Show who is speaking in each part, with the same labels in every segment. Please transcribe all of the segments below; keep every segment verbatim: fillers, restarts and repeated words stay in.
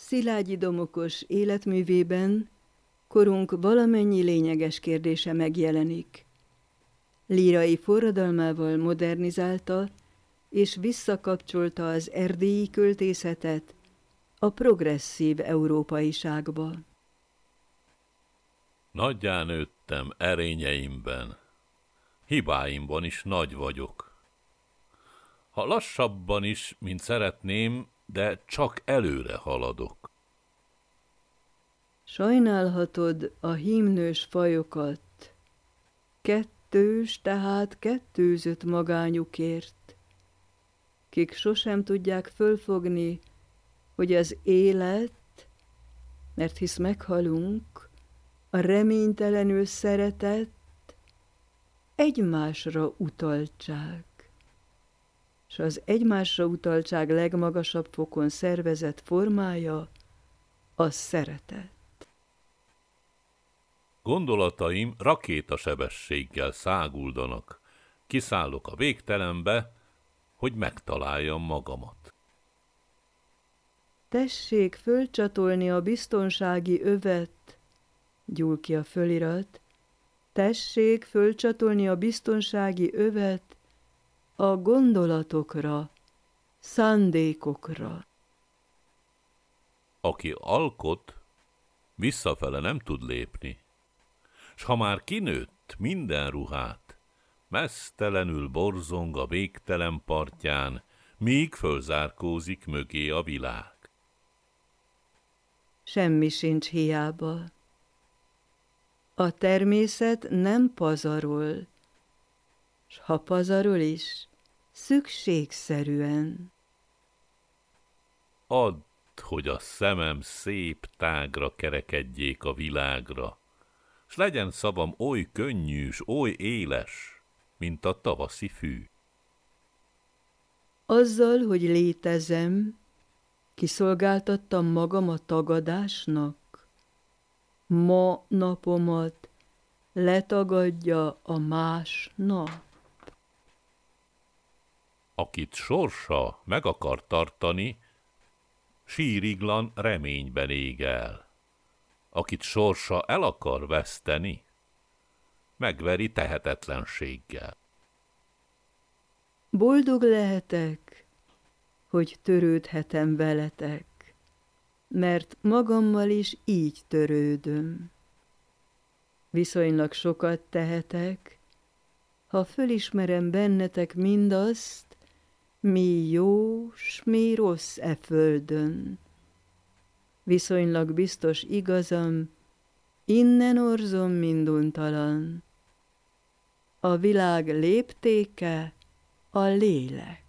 Speaker 1: Szilágyi Domokos életművében korunk valamennyi lényeges kérdése megjelenik. Lírai forradalmával modernizálta és visszakapcsolta az erdélyi költészetet a progresszív európaiságba.
Speaker 2: Nagyján nőttem erényeimben, hibáimban is nagy vagyok. Ha lassabban is, mint szeretném, de csak előre haladok.
Speaker 1: Sajnálhatod a hímnős fajokat, kettős, tehát kettőzött magányukért, kik sosem tudják fölfogni, hogy az élet, mert hisz meghalunk, a reménytelenül szeretett, egymásra utaltság, s az egymásra utaltság legmagasabb fokon szervezett formája a szeretet.
Speaker 2: Gondolataim rakétasebességgel száguldanak, kiszállok a végtelenbe, hogy megtaláljam magamat.
Speaker 1: Tessék fölcsatolni a biztonsági övet, gyúl ki a fölirat, tessék fölcsatolni a biztonsági övet a gondolatokra, szándékokra.
Speaker 2: Aki alkot, visszafele nem tud lépni, s ha már kinőtt minden ruhát, meztelenül borzong a végtelen partján, míg fölzárkózik mögé a világ.
Speaker 1: Semmi sincs hiába. A természet nem pazarol, s ha pazarol is, szükségszerűen.
Speaker 2: Add, hogy a szemem szép tágra kerekedjék a világra, s legyen szavam oly könnyű, s oly éles, mint a tavaszi fű.
Speaker 1: Azzal, hogy létezem, kiszolgáltattam magam a tagadásnak. Ma napomat letagadja a más nap.
Speaker 2: Akit sorsa meg akar tartani, síriglan reményben ég el. Akit sorsa el akar veszteni, megveri tehetetlenséggel.
Speaker 1: Boldog lehetek, hogy törődhetem veletek, mert magammal is így törődöm. Viszonylag sokat tehetek, ha fölismerem bennetek mindazt, mi jó, s mi rossz e földön. Viszonylag biztos igazam, innen orzom minduntalan. A világ léptéke a lélek.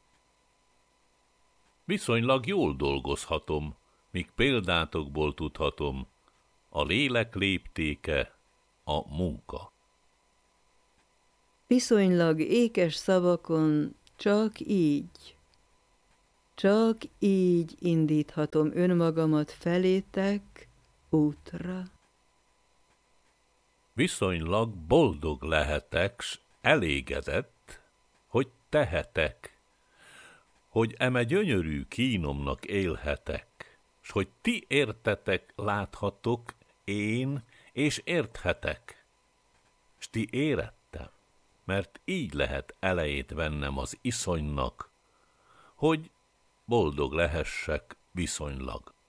Speaker 2: Viszonylag jól dolgozhatom, míg példátokból tudhatom, a lélek léptéke a munka.
Speaker 1: Viszonylag ékes szavakon csak így, csak így indíthatom önmagamat felétek útra.
Speaker 2: Viszonylag boldog lehetek, s elégedett, hogy tehetek, hogy eme gyönyörű kínomnak élhetek, s hogy ti értetek, láthatok, én, és érthetek, s ti érettem, mert így lehet elejét vennem az iszonynak, hogy boldog lehessek viszonylag.